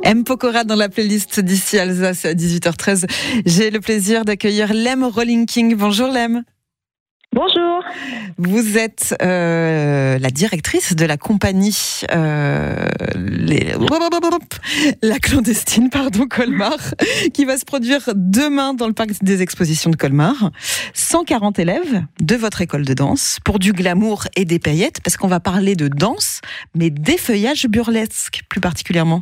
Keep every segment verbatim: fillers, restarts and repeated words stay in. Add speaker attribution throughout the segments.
Speaker 1: M. Pokora dans la playlist d'ici Alsace à dix-huit heures treize. J'ai le plaisir d'accueillir Lem Rolling King. Bonjour Lem.
Speaker 2: Bonjour.
Speaker 1: Vous êtes euh, la directrice de la compagnie euh, les... La Clandestine, pardon, Colmar, qui va se produire demain dans le parc des expositions de Colmar. cent quarante élèves de votre école de danse pour du glamour et des paillettes, parce qu'on va parler de danse, mais d'effeuillage burlesque plus particulièrement.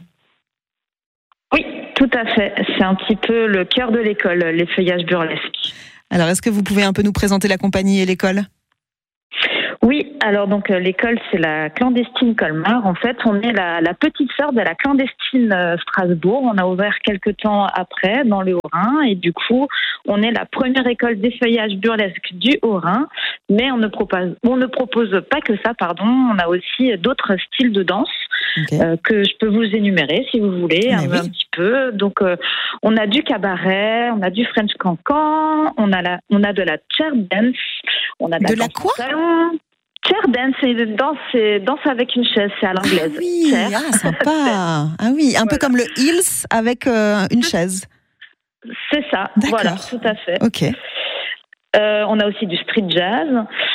Speaker 2: Oui, tout à fait. C'est un petit peu le cœur de l'école, l'effeuillage burlesque.
Speaker 1: Alors, est-ce que vous pouvez un peu nous présenter la compagnie et l'école ?
Speaker 2: Oui, alors donc euh, l'école c'est la Clandestine Colmar. En fait, on est la, la petite sœur de la Clandestine euh, Strasbourg. On a ouvert quelques temps après dans le Haut-Rhin et du coup, on est la première école d'effeuillage burlesque du Haut-Rhin. Mais on ne propose, on ne propose pas que ça, pardon. On a aussi d'autres styles de danse okay. euh, que je peux vous énumérer si vous voulez un, oui. un petit peu. Donc, euh, on a du cabaret, on a du French cancan, on a la, on a de la chair dance, on a de,
Speaker 1: de
Speaker 2: la,
Speaker 1: la quoi
Speaker 2: salon. Chair dance, c'est danse, c'est danse avec une chaise, c'est à l'anglaise.
Speaker 1: Ah oui,
Speaker 2: chair.
Speaker 1: Ah, sympa. Ah oui, un voilà. peu comme le heels avec euh, une chaise.
Speaker 2: C'est ça,
Speaker 1: D'accord.
Speaker 2: Voilà, tout à fait.
Speaker 1: Ok.
Speaker 2: Euh, on a aussi du street jazz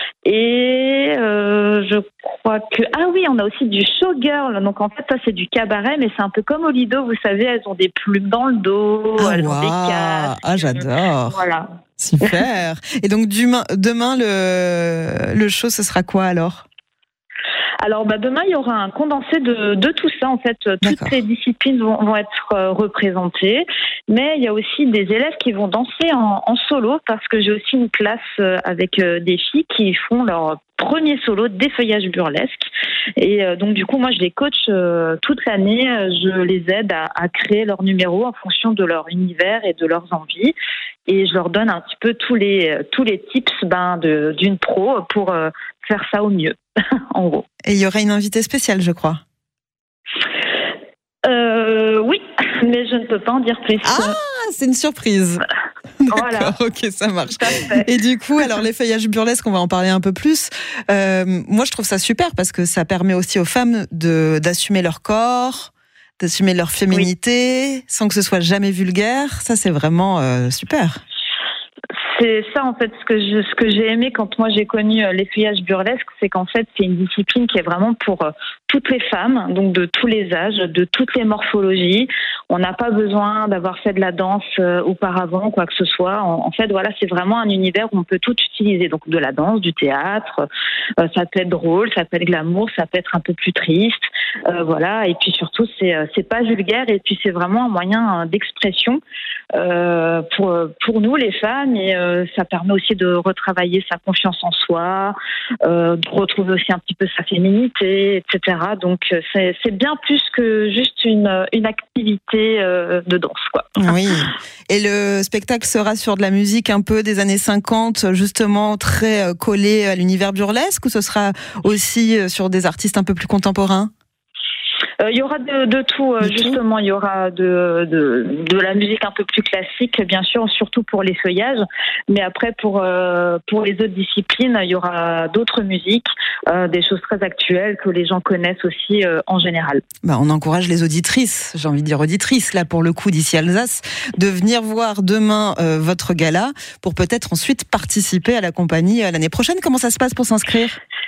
Speaker 2: et euh, je crois que ah oui, on a aussi du showgirl. Donc en fait, ça c'est du cabaret, mais c'est un peu comme au Lido, vous savez, elles ont des plumes dans le dos,
Speaker 1: ah,
Speaker 2: elles
Speaker 1: wow.
Speaker 2: ont des casques.
Speaker 1: Ah, j'adore.
Speaker 2: Voilà.
Speaker 1: Super. Et donc demain, demain le le show, ce sera quoi alors ?
Speaker 2: Alors bah demain il y aura un condensé de, de tout ça en fait. Toutes D'accord. les disciplines vont, vont être euh, représentées, mais il y a aussi des élèves qui vont danser en, en solo parce que j'ai aussi une classe euh, avec euh, des filles qui font leur premier solo d'effeuillage burlesque et euh, donc du coup moi je les coach euh, toute l'année, je les aide à, à créer leur numéro en fonction de leur univers et de leurs envies et je leur donne un petit peu tous les tous les tips ben de d'une pro pour euh, faire ça au mieux en gros.
Speaker 1: Et il y aura une invitée spéciale, je crois.
Speaker 2: Euh, oui, mais je ne peux pas en dire plus.
Speaker 1: Ah, c'est une surprise.
Speaker 2: Voilà.
Speaker 1: D'accord, ok, ça marche. Et du coup, alors l'effeuillage burlesque, on va en parler un peu plus. Euh, moi, je trouve ça super parce que ça permet aussi aux femmes de d'assumer leur corps, d'assumer leur féminité, oui. sans que ce soit jamais vulgaire. Ça, c'est vraiment euh, super.
Speaker 2: C'est ça en fait ce que je, ce que j'ai aimé quand moi j'ai connu l'effeuillage burlesque, c'est qu'en fait c'est une discipline qui est vraiment pour toutes les femmes, donc de tous les âges, de toutes les morphologies. On n'a pas besoin d'avoir fait de la danse euh, auparavant, quoi que ce soit. En, en fait, voilà, c'est vraiment un univers où on peut tout utiliser. Donc de la danse, du théâtre, euh, ça peut être drôle, ça peut être glamour, ça peut être un peu plus triste, euh, voilà. Et puis surtout, c'est c'est pas vulgaire et puis c'est vraiment un moyen d'expression euh, pour pour nous les femmes et euh, ça permet aussi de retravailler sa confiance en soi, euh, de retrouver aussi un petit peu sa féminité, et cetera. Donc c'est, c'est bien plus que juste une, une activité euh, de danse, quoi.
Speaker 1: Oui. Et le spectacle sera sur de la musique un peu des années cinquante, justement très collé à l'univers burlesque, ou ce sera aussi sur des artistes un peu plus contemporains ?
Speaker 2: Il euh, y aura de, de tout, euh, justement. Il y aura de, de, de la musique un peu plus classique, bien sûr, surtout pour les feuillages. Mais après, pour, euh, pour les autres disciplines, il y aura d'autres musiques, euh, des choses très actuelles que les gens connaissent aussi euh, en général.
Speaker 1: Bah, on encourage les auditrices, j'ai envie de dire auditrices, là pour le coup d'ici Alsace, de venir voir demain euh, votre gala pour peut-être ensuite participer à la compagnie euh, l'année prochaine. Comment ça se passe pour s'inscrire ?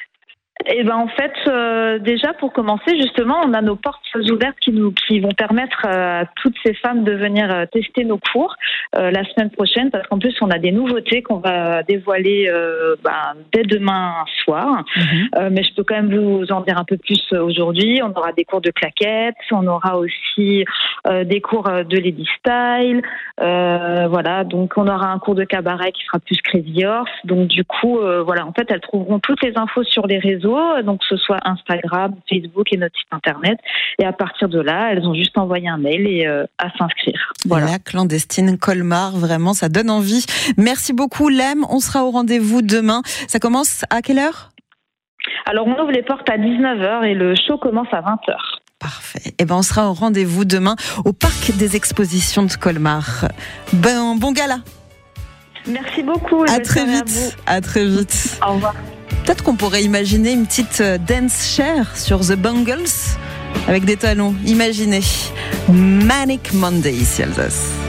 Speaker 2: Eh ben en fait, euh, déjà pour commencer, justement, on a nos portes ouvertes qui nous qui vont permettre à toutes ces femmes de venir tester nos cours euh, la semaine prochaine, parce qu'en plus on a des nouveautés qu'on va dévoiler euh, ben, dès demain soir. Mm-hmm. Euh, mais je peux quand même vous en dire un peu plus aujourd'hui. On aura des cours de claquettes, on aura aussi euh, des cours de lady style. Euh, voilà, donc on aura un cours de cabaret qui sera plus crazy horse. Donc du coup, euh, voilà, en fait, elles trouveront toutes les infos sur les réseaux. Donc que ce soit Instagram, Facebook et notre site internet. Et à partir de là, elles ont juste envoyé un mail et euh, à s'inscrire.
Speaker 1: Voilà. La Clandestine Colmar, vraiment, ça donne envie. Merci beaucoup, Lem. On sera au rendez-vous demain. Ça commence à quelle heure ?
Speaker 2: Alors, on ouvre les portes à dix-neuf heures et le show commence à vingt heures.
Speaker 1: Parfait. Et ben, on sera au rendez-vous demain au Parc des Expositions de Colmar. Ben, bon gala.
Speaker 2: Merci beaucoup.
Speaker 1: À très vite. À, à très vite.
Speaker 2: Au revoir.
Speaker 1: Peut-être qu'on pourrait imaginer une petite dance chair sur The Bangles. avec des talons, imaginez. Manic Monday ici Alsace.